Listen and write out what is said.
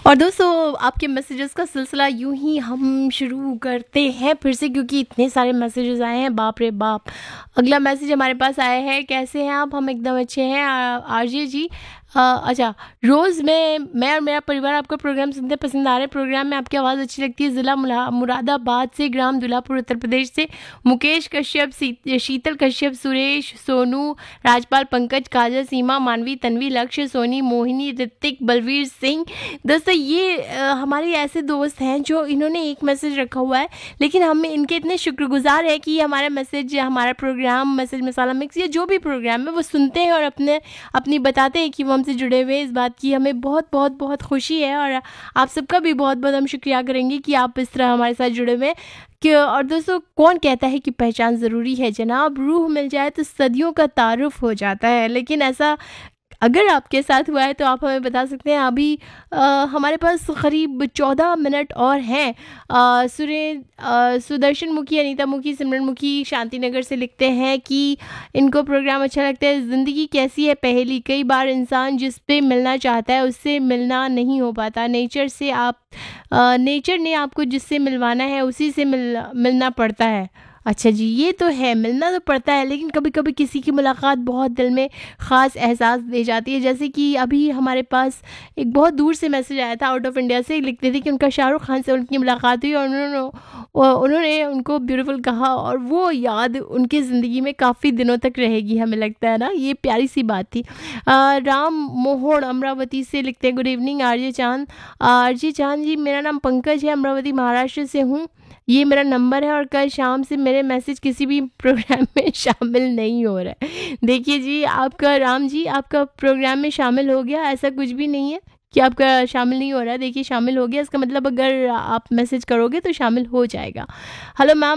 और दोस्तों आपके मैसेजेस का सिलसिला यूं ही हम शुरू करते हैं फिर से, क्योंकि इतने सारे मैसेजेस आए हैं, बाप रे बाप। अगला मैसेज हमारे पास आया है, कैसे हैं आप? हम एकदम अच्छे हैं आरजे जी। अच्छा, रोज़ मैं और मेरा परिवार आपका प्रोग्राम सुनते पसंद आ रहे हैं। प्रोग्राम में आपकी आवाज़ अच्छी लगती है। ज़िला मुरादाबाद से, ग्राम दुल्हापुर, उत्तर प्रदेश से मुकेश कश्यप, शीतल कश्यप, सुरेश, सोनू, राजपाल, पंकज, काजल, सीमा, मानवी, तन्वी, लक्ष्य, सोनी, मोहिनी, ऋतिक, बलवीर सिंह। दोस्तों ये हमारे ऐसे दोस्त हैं जो इन्होंने एक मैसेज रखा हुआ है, लेकिन हम इनके इतने शुक्रगुजार हैं कि ये हमारा मैसेज, हमारा प्रोग्राम मैसेज मसाला मिक्स या जो भी प्रोग्राम है वो सुनते हैं और अपनी बताते हैं कि वो हमसे जुड़े हुए। इस बात की हमें बहुत बहुत बहुत खुशी है और आप सबका भी बहुत बहुत हम शुक्रिया करेंगे कि आप इस तरह हमारे साथ जुड़े हुए हैं। और दोस्तों, कौन कहता है कि पहचान ज़रूरी है जनाब? रूह मिल जाए तो सदियों का तारुफ हो जाता है, लेकिन ऐसा अगर आपके साथ हुआ है तो आप हमें बता सकते हैं। अभी हमारे पास करीब 14 मिनट और हैं। सुदर्शन मुखी, अनीता मुखी, सिमरन मुखी शांतिनगर से लिखते हैं कि इनको प्रोग्राम अच्छा लगता है। ज़िंदगी कैसी है पहेली, कई बार इंसान जिस पे मिलना चाहता है उससे मिलना नहीं हो पाता। नेचर ने आपको जिससे मिलवाना है उसी से मिलना पड़ता है। अच्छा जी, ये तो है, मिलना तो पड़ता है, लेकिन कभी कभी किसी की मुलाकात बहुत दिल में ख़ास एहसास दे जाती है। जैसे कि अभी हमारे पास एक बहुत दूर से मैसेज आया था, आउट ऑफ इंडिया से। लिखते थे कि उनका शाहरुख खान से उनकी मुलाकात हुई और उन्होंने उनको ब्यूटीफुल कहा और वो याद उनकी ज़िंदगी में काफ़ी दिनों तक रहेगी, हमें लगता है ना। ये प्यारी सी बात थी। राम मोहन अमरावती से लिखते हैं, गुड इवनिंग आरजे चांद जी, मेरा नाम पंकज है, अमरावती महाराष्ट्र से हूँ। ये मेरा नंबर है और कल शाम से मेरे मैसेज किसी भी प्रोग्राम में शामिल नहीं हो रहा है। देखिए जी, आपका राम जी, आपका प्रोग्राम में शामिल हो गया, ऐसा कुछ भी नहीं है कि आपका शामिल नहीं हो रहा है। देखिए, शामिल हो गया, इसका मतलब अगर आप मैसेज करोगे तो शामिल हो जाएगा। Hello ma'am.